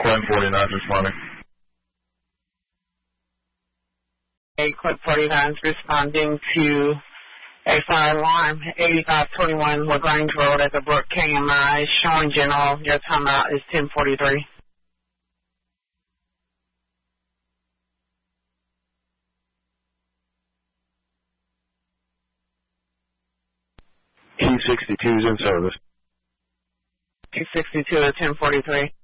Quinn 49 responding. Quinn 49 is responding to a fire alarm 8521 LaGrange Road at the Brook KMI. Showing general, your timeout is 10:43. T62 is in service. T62 at 10:43.